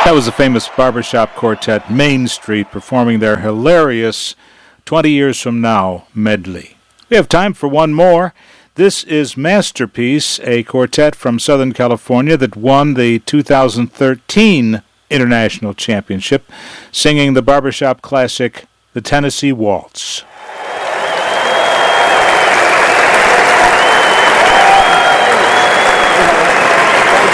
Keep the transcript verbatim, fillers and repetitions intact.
That was the famous barbershop quartet Main Street performing their hilarious twenty Years From Now medley. We have time for one more. This is Masterpiece, a quartet from Southern California that won the two thousand thirteen International Championship, singing the barbershop classic, The Tennessee Waltz.